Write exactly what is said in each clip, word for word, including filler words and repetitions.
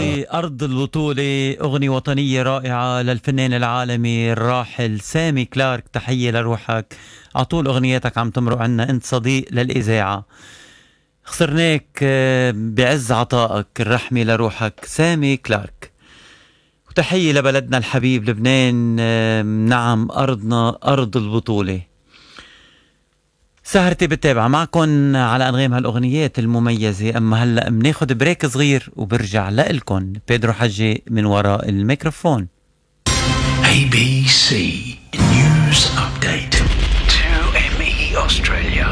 أرضي أرض البطولة، أغنية وطنية رائعة للفنان العالمي الراحل سامي كلارك. تحية لروحك، عطول أغنياتك عم تمرق عنا، أنت صديق للإذاعة، خسرناك بعز عطائك. الرحمة لروحك سامي كلارك. وتحية لبلدنا الحبيب لبنان، نعم أرضنا أرض البطولة. سهرتي بتابعة معكن على أنغام هالأغنيات المميزة. أما هلأ مناخد بريك صغير وبرجع لإلكن بيدرو حجي من وراء الميكروفون. A B C News Update. two M E Australia.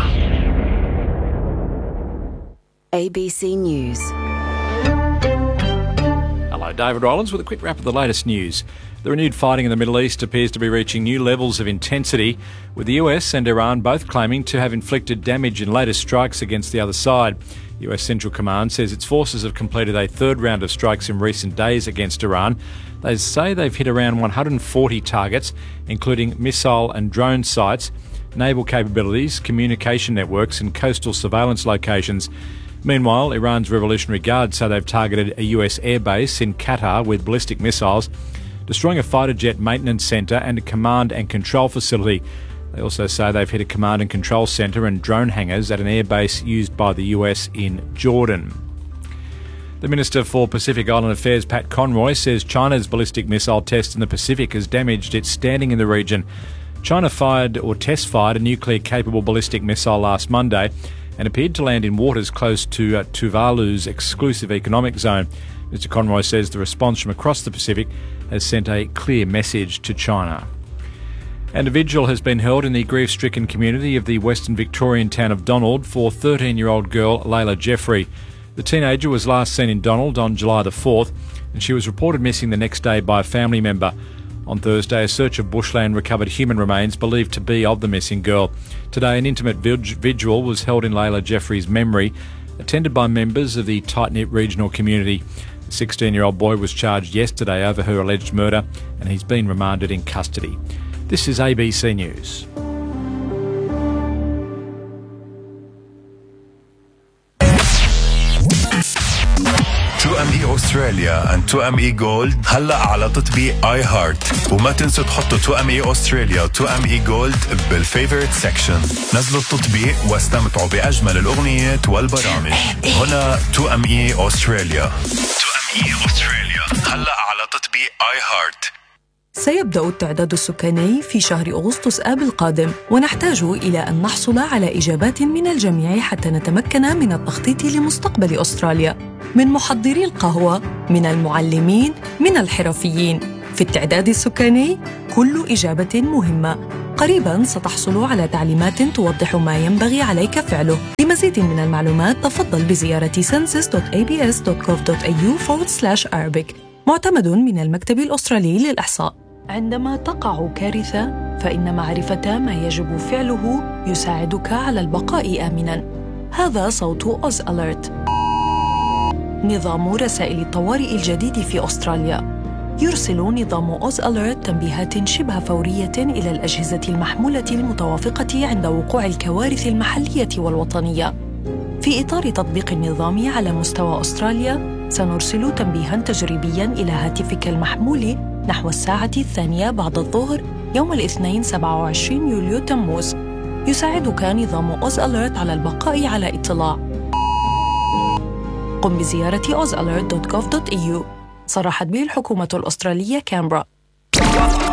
A B C News. Hello, David Rollins with a quick wrap of the latest news. The renewed fighting in the Middle East appears to be reaching new levels of intensity, with the U S and Iran both claiming to have inflicted damage in latest strikes against the other side. U S Central Command says its forces have completed a third round of strikes in recent days against Iran. They say they've hit around one hundred forty targets, including missile and drone sites, naval capabilities, communication networks and coastal surveillance locations. Meanwhile, Iran's Revolutionary Guard say they've targeted a U S airbase in Qatar with ballistic missiles, destroying a fighter jet maintenance centre and a command and control facility. They also say they've hit a command and control centre and drone hangars at an airbase used by the U S in Jordan. The Minister for Pacific Island Affairs, Pat Conroy, says China's ballistic missile test in the Pacific has damaged its standing in the region. China fired or test-fired a nuclear-capable ballistic missile last Monday and appeared to land in waters close to uh, Tuvalu's exclusive economic zone. Mister Conroy says the response from across the Pacific has sent a clear message to China. And a vigil has been held in the grief-stricken community of the Western Victorian town of Donald for thirteen-year-old girl Layla Jeffrey. The teenager was last seen in Donald on July the fourth, and she was reported missing the next day by a family member. On Thursday, a search of bushland recovered human remains believed to be of the missing girl. Today, an intimate vigil was held in Layla Jeffrey's memory, attended by members of the tight-knit regional community. The sixteen-year-old boy was charged yesterday over her alleged murder, and he's been remanded in custody. This is A B C News. two M E Australia and two M E Gold هلأ على تطبيق اي هارت، وما تنسوا تحطوا two M E Australia و two M E Gold بالفيفوريت سيكشن. نزلوا التطبيق واستمتعوا بأجمل الأغنيات والبرامج. هنا two M E Australia. two M E Australia هلأ على تطبيق اي هارت. سيبدأ التعداد السكاني في شهر أغسطس آب القادم، ونحتاج إلى أن نحصل على إجابات من الجميع حتى نتمكن من التخطيط لمستقبل أستراليا، من محضري القهوة، من المعلمين، من الحرفيين. في التعداد السكاني كل إجابة مهمة. قريباً ستحصل على تعليمات توضح ما ينبغي عليك فعله. لمزيد من المعلومات تفضل بزيارة census dot a b s dot gov dot a u forward slash arabic. معتمد من المكتب الأسترالي للإحصاء. عندما تقع كارثة فإن معرفة ما يجب فعله يساعدك على البقاء آمناً. هذا صوت أوز أليرت، نظام رسائل الطوارئ الجديد في أستراليا. يرسل نظام أوز أليرت تنبيهات شبه فورية إلى الأجهزة المحمولة المتوافقة عند وقوع الكوارث المحلية والوطنية. في إطار تطبيق النظام على مستوى أستراليا، سنرسل تنبيهاً تجريبياً إلى هاتفك المحمول نحو الساعة الثانية بعد الظهر يوم الاثنين سبعة وعشرين يوليو تموز. يساعدك نظام أوز أليرت على البقاء على اطلاع. قم بزيارة oz alert dot gov dot a u. صرحت به الحكومة الأسترالية كامبرا.